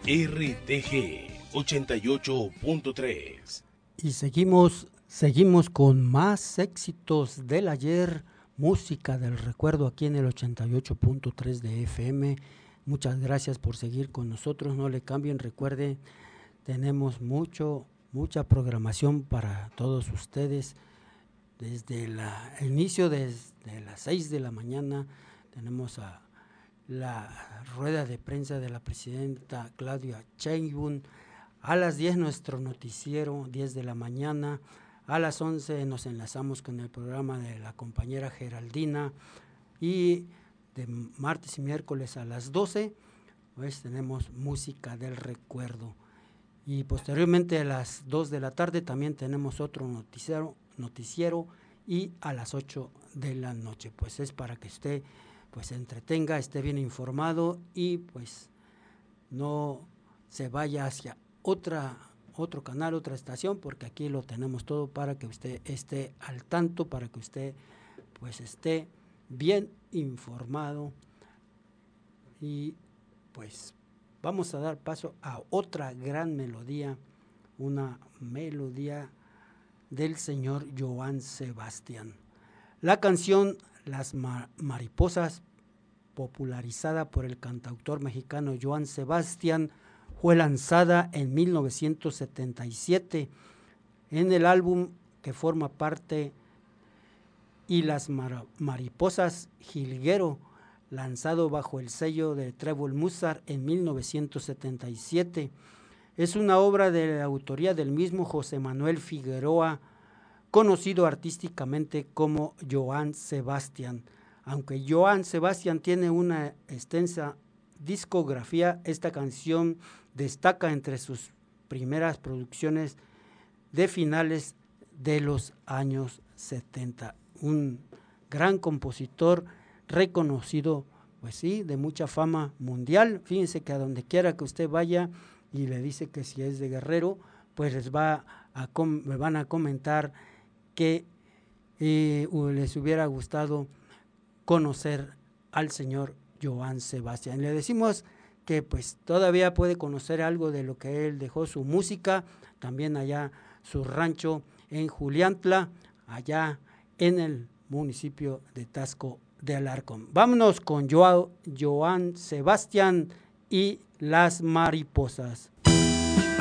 RTG 88.3. Y seguimos con más éxitos del ayer, música del recuerdo aquí en el 88.3 de FM. Muchas gracias por seguir con nosotros, no le cambien, recuerde, tenemos mucha programación para todos ustedes. Desde el inicio, desde las 6 de la mañana, tenemos a la rueda de prensa de la presidenta Claudia Sheinbaum. A las 10 nuestro noticiero, 10 de la mañana. A las 11 nos enlazamos con el programa de la compañera Geraldina. Y de martes y miércoles a las 12, pues tenemos música del recuerdo. Y posteriormente a las 2 de la tarde también tenemos otro noticiero y a las 8 de la noche. Pues es para que usted pues se entretenga, esté bien informado y pues no se vaya hacia otro canal, otra estación, porque aquí lo tenemos todo para que usted esté al tanto, para que usted pues esté bien informado. Y pues vamos a dar paso a otra gran melodía, una melodía del señor Johann Sebastian. La canción Las Mariposas, popularizada por el cantautor mexicano Johann Sebastian, fue lanzada en 1977 en el álbum que forma parte Y las Mariposas Jilguero, lanzado bajo el sello de Trébol Mozart en 1977. Es una obra de la autoría del mismo José Manuel Figueroa, conocido artísticamente como Johann Sebastian. Aunque Johann Sebastian tiene una extensa discografía, esta canción destaca entre sus primeras producciones de finales de los años 70. Un gran compositor reconocido, pues sí, de mucha fama mundial. Fíjense que a donde quiera que usted vaya y le dice que si es de Guerrero, pues me van a comentar que les hubiera gustado conocer al señor Johann Sebastian. Le decimos que pues todavía puede conocer algo de lo que él dejó, su música, también allá su rancho en Juliantla, allá en el municipio de Taxco de Alarcón. Vámonos con Johann Sebastian y Las Mariposas.